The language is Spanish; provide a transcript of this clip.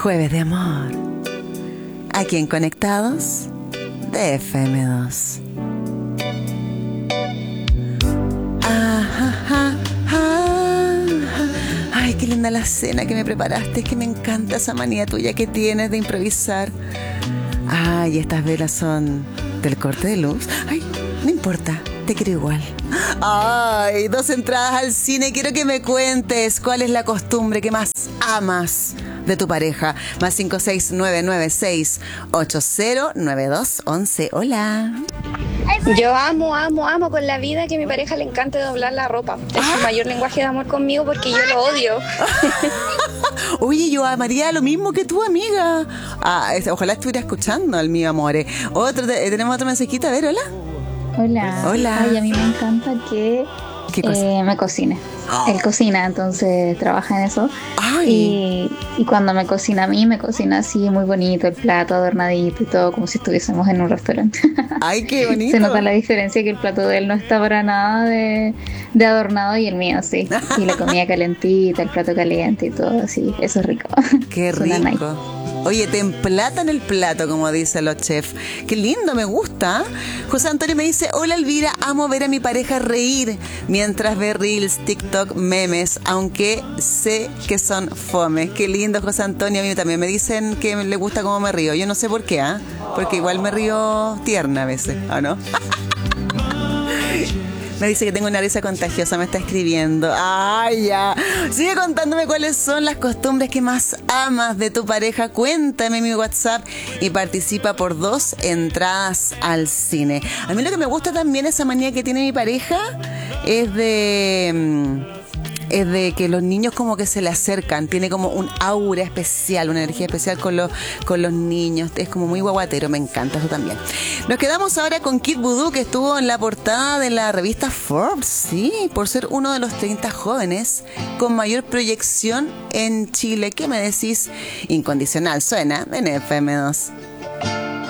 Jueves de amor. Aquí en Conectados de FM2. Ay, qué linda la cena que me preparaste. Es que me encanta esa manía tuya que tienes de improvisar. Ay, estas velas son del corte de luz. Ay, no importa, te quiero igual. Ay, 2 entradas al cine. Quiero que me cuentes cuál es la costumbre que más amas de tu pareja. Más 56996809211. Hola. Yo amo con la vida que a mi pareja le encante doblar la ropa. Es su mayor lenguaje de amor conmigo porque yo lo odio. Oye, yo amaría lo mismo que tu amiga. Ojalá estuviera escuchando al mío, amore. Tenemos otro mensajito. A ver, hola. Hola. Ay, a mí me encanta que me cocine. Él cocina, entonces trabaja en eso. Y cuando me cocina a mí, me cocina así muy bonito, el plato adornadito y todo, como si estuviésemos en un restaurante. ¡Ay, qué bonito! Se nota la diferencia que el plato de él no está para nada de adornado y el mío sí. Y la comida calentita, el plato caliente y todo así. Eso es rico. ¡Qué rico! Oye, te emplatan el plato, como dicen los chefs. Qué lindo, me gusta. José Antonio me dice: hola Elvira, amo ver a mi pareja reír mientras ve reels, TikTok, memes, aunque sé que son fome. Qué lindo, José Antonio. A mí también me dicen que le gusta cómo me río. Yo no sé por qué, porque igual me río tierna a veces, ¿o no? Me dice que tengo una risa contagiosa, me está escribiendo. ¡Ay, ya! Sigue contándome cuáles son las costumbres que más amas de tu pareja. Cuéntame en mi WhatsApp y participa por 2 entradas al cine. A mí lo que me gusta también, esa manía que tiene mi pareja, es de que los niños como que se le acercan. Tiene como un aura especial, una energía especial con los niños. Es como muy guaguatero, me encanta eso también. Nos quedamos ahora con Kid Voodoo, que estuvo en la portada de la revista Forbes, sí, por ser uno de los 30 jóvenes con mayor proyección en Chile. ¿Qué me decís? Incondicional suena en FM2.